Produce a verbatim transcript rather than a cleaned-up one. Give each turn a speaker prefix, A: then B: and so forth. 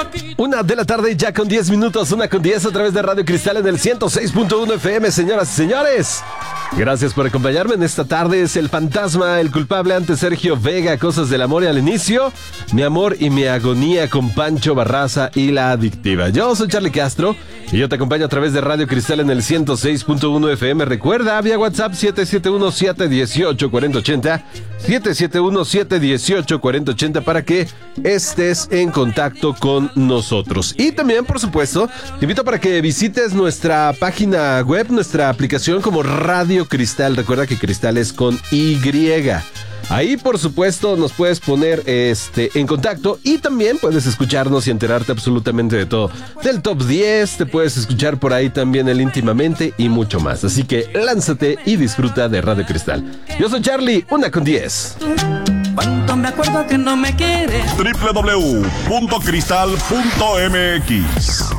A: Una de la tarde ya con diez minutos, una con diez a través de Radio Cristal en el ciento seis punto uno F M, señoras y señores. Gracias por acompañarme en esta tarde. Es el fantasma, el culpable ante Sergio Vega, Cosas del Amor, y al inicio, Mi amor y mi agonía con Pancho Barraza y La Adictiva. Yo soy Charlie Castro y yo te acompaño a través de Radio Cristal en el ciento seis punto uno F M. Recuerda, vía WhatsApp siete siete uno, siete uno ocho, cuatro cero ocho cero, siete siete uno, siete uno ocho, cuatro cero ocho cero para que estés en contacto con nosotros. Y también, por supuesto, te invito para que visites nuestra página web, nuestra aplicación como Radio Cristal. Recuerda que Cristal es con Y. Ahí, por supuesto, nos puedes poner este, en contacto y también puedes escucharnos y enterarte absolutamente de todo. Del top diez, te puedes escuchar por ahí también el Íntimamente y mucho más. Así que lánzate y disfruta de Radio Cristal. Yo soy Charlie, una con diez.
B: Cuánto me acuerdo que no me quieres.
C: doble u doble u doble u punto cristal punto m x